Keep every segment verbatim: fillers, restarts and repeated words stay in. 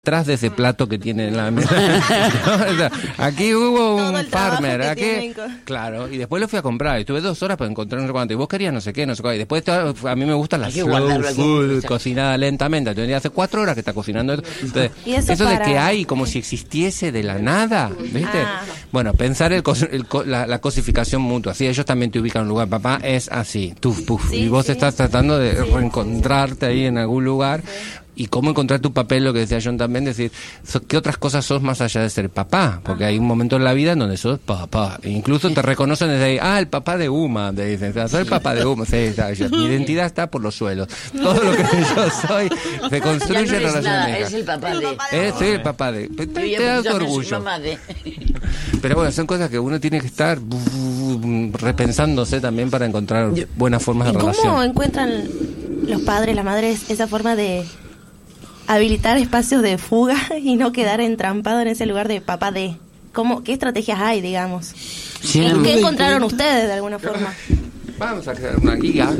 Tras de ese plato que tiene en la mesa. No, aquí hubo un farmer, aquí, claro, y después lo fui a comprar, y estuve dos horas para encontrar no sé cuánto, y vos querías no sé qué, no sé cuánto, y después a mí me gustan las slow food, cocinada lentamente, te hace cuatro horas que está cocinando. Entonces, eso, eso para... de que hay como si existiese de la nada, ¿viste? Ah. Bueno, pensar el, el la, la cosificación mutua, así ellos también te ubican en un lugar, papá es así, tuf, puf, sí, y vos sí. estás tratando de sí, reencontrarte ahí en algún lugar. Y cómo encontrar tu papel, lo que decía John también, decir, ¿qué otras cosas sos más allá de ser papá? Porque hay un momento en la vida en donde sos papá. E incluso te reconocen desde ahí, ah, el papá de Uma, te dicen, soy el papá de Uma. Sí, mi identidad está por los suelos. Todo lo que yo soy se construye no en relación nada, a mi hija. Es el papá de... Es, soy el papá de... Te, te da tu orgullo. De... Pero bueno, son cosas que uno tiene que estar repensándose también para encontrar buenas formas de ¿Y relación. ¿Cómo encuentran los padres, las madres, esa forma de habilitar espacios de fuga y no quedar entrampado en ese lugar de papá de? ¿Cómo, ¿Qué estrategias hay, digamos? Sí, ¿Qué, ¿Qué encontraron ustedes de alguna forma? Vamos a crear una guía.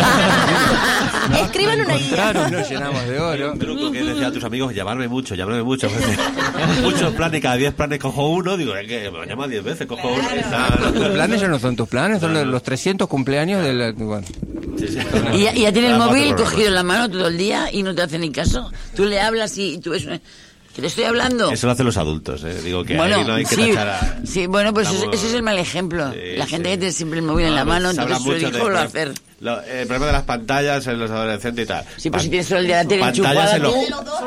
Escriban una guía. Nos llenamos de oro. Hay un truco que decía a tus amigos, llamarme mucho, llamarme mucho. Muchos planes, cada diez planes cojo uno, digo, es que me llama diez veces, cojo uno. Claro. Los planes ya no son tus planes, son no, no. los trescientos cumpleaños del... Bueno. Sí, sí. Y ya, ya tiene el móvil cogido en la mano todo el día y no te hace ni caso. Tú le hablas y tú ves... ¿Qué te estoy hablando? Eso lo hacen los adultos, ¿eh? Digo que bueno, ahí no hay que sí, tachar a... Sí, bueno, pues ese, ese es el mal ejemplo. Sí, la gente sí. que tiene siempre el móvil no, en la mano, entonces su hijo lo va a hacer. Lo, el problema de las pantallas en los adolescentes y tal. Sí, pues si tienes todo el día la tele enchufada, los... tú...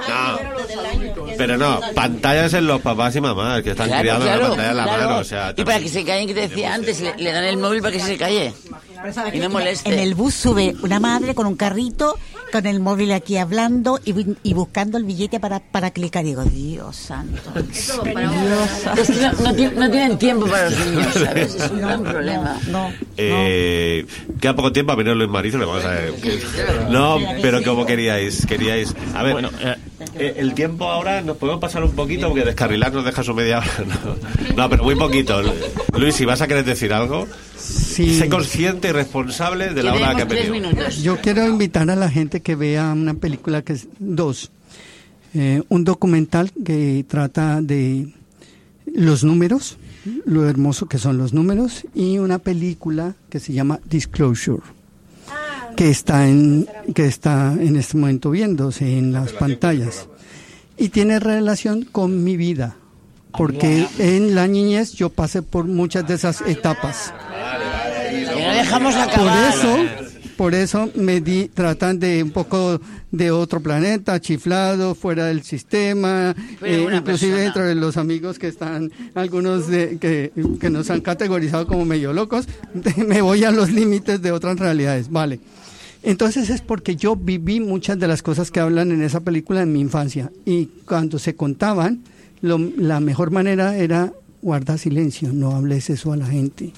No, pero no, pantallas en los papás y mamás, que están claro, criados claro, en la pantalla en la claro. mano, o sea... Y para que se callen, que te decía antes, le, le dan el móvil para que se calle. Y no moleste. En el bus sube una madre con un carrito, con el móvil aquí hablando y, y buscando el billete para, para clicar. Digo, Dios santo. Dios santo. Es que no, no, tienen, no tienen tiempo para los niños, ¿sabes? Es un gran problema. No, eh, no. Queda poco tiempo a venir Luis Marizo, le vamos a ver. No, pero como queríais, queríais. A ver, bueno, eh, el tiempo ahora nos podemos pasar un poquito porque descarrilar nos deja su media hora. No, no, pero muy poquito. Luis, si vas a querer decir algo. Sí. Sé consciente y responsable de la hora que ha pedido. Yo quiero invitar a la gente que vea una película que es dos. Eh, un documental que trata de los números, lo hermoso que son los números, y una película que se llama Disclosure, que está en, que está en este momento viéndose en las pantallas. Y tiene relación con mi vida, porque en la niñez yo pasé por muchas de esas etapas. No dejamos acabar. Por eso, por eso me di, tratan de un poco de otro planeta, chiflado, fuera del sistema, eh, inclusive persona. Dentro de los amigos que están, algunos de, que, que nos han categorizado como medio locos, me voy a los límites de otras realidades, vale. Entonces es porque yo viví muchas de las cosas que hablan en esa película en mi infancia, y cuando se contaban, lo, la mejor manera era guardar silencio, no hables eso a la gente.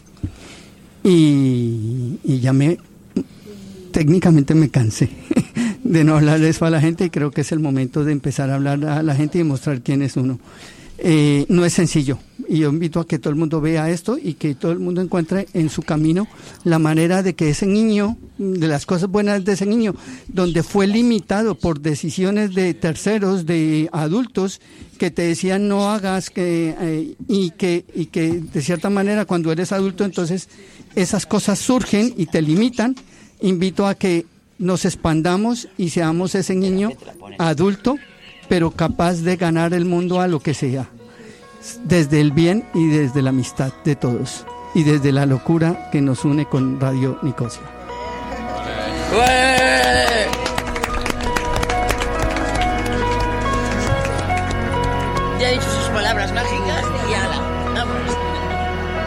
Y, y ya me, técnicamente me cansé de no hablar de eso a la gente, y creo que es el momento de empezar a hablar a la gente y mostrar quién es uno. Eh, no es sencillo, y yo invito a que todo el mundo vea esto y que todo el mundo encuentre en su camino la manera de que ese niño, de las cosas buenas de ese niño, donde fue limitado por decisiones de terceros, de adultos, que te decían no hagas, que eh, y que y que de cierta manera cuando eres adulto entonces esas cosas surgen y te limitan. Invito a que nos expandamos y seamos ese niño adulto, pero capaz de ganar el mundo a lo que sea, desde el bien y desde la amistad de todos, y desde la locura que nos une con Radio Nicosia. Ya he dicho sus palabras mágicas y ala, vámonos.